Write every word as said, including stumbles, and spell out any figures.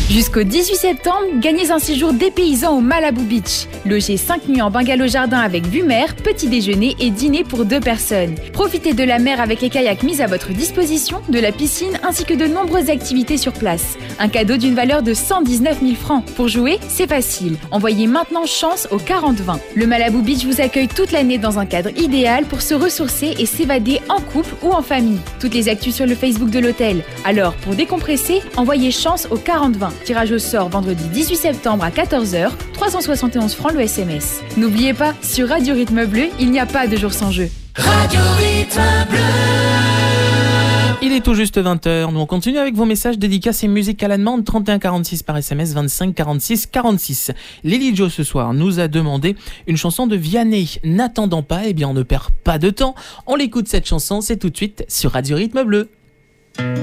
Jusqu'au dix-huit septembre, gagnez un séjour dépaysant au Malibu Beach. Logez cinq nuits en bungalow jardin avec vue mer, petit déjeuner et dîner pour deux personnes. Profitez de la mer avec les kayaks mis à votre disposition, de la piscine ainsi que de nombreuses activités sur place. Un cadeau d'une valeur de cent dix-neuf mille francs. Pour jouer, c'est facile. Envoyez maintenant chance au quarante vingt. Le Malibu Beach vous accueille toute l'année dans un cadre idéal pour se ressourcer et s'évader en couple ou en famille. Toutes les actus sur le Facebook de l'hôtel. Alors, pour décompresser, envoyez chance au quarante vingt. Tirage au sort vendredi dix-huit septembre à quatorze heures, trois cent soixante et onze francs le S M S. N'oubliez pas, sur Radio Rythme Bleu, il n'y a pas de jour sans jeu. Radio Rythme Bleu. Il est tout juste vingt heures, nous on continue avec vos messages, dédicaces et musique à la demande, trente et un quarante-six par S M S, vingt-cinq quarante-six quarante-six. Lily Jo ce soir nous a demandé une chanson de Vianney. N'attendant pas, eh bien on ne perd pas de temps, on l'écoute cette chanson, c'est tout de suite sur Radio Rythme Bleu.